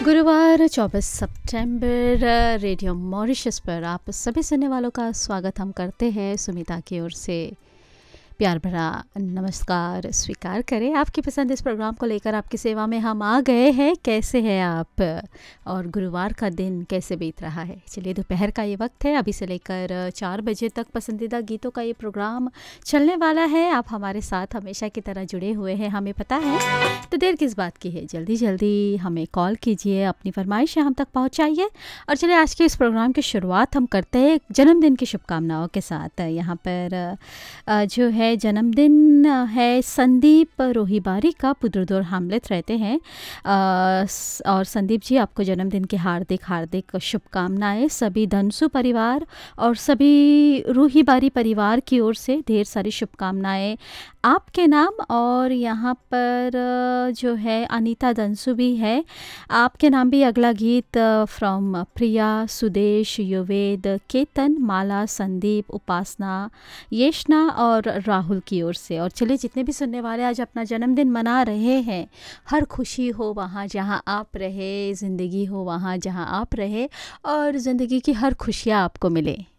गुरुवार 24 सितंबर radio Mauritius पर आप सभी सुनने वालों का स्वागत हम करते हैं। सुमिता की ओर से प्यार भरा नमस्कार स्वीकार करें। आपकी पसंद इस प्रोग्राम को लेकर आपकी सेवा में हम आ गए हैं। कैसे हैं आप और गुरुवार का दिन कैसे बीत रहा है? चलिए, दोपहर का ये वक्त है, अभी से लेकर 4 बजे तक पसंदीदा गीतों का ये प्रोग्राम चलने वाला है। आप हमारे साथ हमेशा की तरह जुड़े हुए हैं, हमें पता है, तो देर किस बात की है। जल्दी जल्दी हमें कॉल कीजिए, अपनी फरमाइशें हम तक पहुँचाइए। और चलिए, आज के इस प्रोग्राम की शुरुआत हम करते हैं जन्मदिन की शुभकामनाओं के साथ। यहाँ पर जो है जन्मदिन है संदीप रोहिबारी का, पुद्रदौर हामलेट रहते हैं। और संदीप जी, आपको जन्मदिन की हार्दिक हार्दिक शुभकामनाएं। सभी धनसू परिवार और सभी रोहिबारी परिवार की ओर से ढेर सारी शुभकामनाएं आपके नाम। और यहाँ पर जो है अनीता धनसू भी है, आपके नाम भी अगला गीत फ्रॉम प्रिया, सुदेश, युवेद, केतन, माला, संदीप, उपासना, येशना और राहुल की ओर से। और चलिए, जितने भी सुनने वाले आज अपना जन्मदिन मना रहे हैं, हर खुशी हो वहाँ जहाँ आप रहे, ज़िंदगी हो वहाँ जहाँ आप रहे, और ज़िंदगी की हर खुशियाँ आपको मिले।